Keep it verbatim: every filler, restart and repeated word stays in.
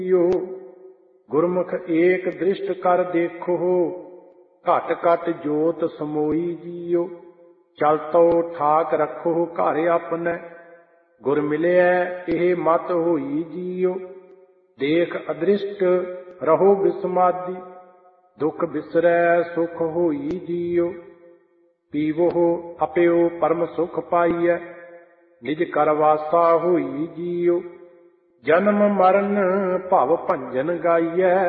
JIO. ਗੁਰਮੁਖ ਏਕ ਦ੍ਰਿਸ਼ਟ ਕਰ ਦੇਖੋ, ਘਟ ਘਟ ਜੋਤ ਸਮੋਈ ਜੀਓ। ਚਲਤੋ ਠਾਕ ਰੱਖੋ ਘਰ ਆਪਣੈ, ਗੁਰ ਮਿਲਿਐ ਇਹ ਮਤ ਹੋਈ ਜੀਓ। ਦੇਖ ਅਦ੍ਰਿਸ਼ਟ ਰਹੋ ਬਿਸਮਾਦੀ, ਦੁਖ ਬਿਸਰੈ ਸੁਖ ਹੋਈ ਜੀਓ। ਪੀਵੋ ਅਪਿਓ ਪਰਮ ਸੁਖ ਪਾਈਐ, ਨਿਜ ਕਰ ਵਾਸਾ ਹੋਈ ਜੀਓ। ਜਨਮ ਮਰਨ ਭਵ ਭੰਜਨ ਗਾਈਐ,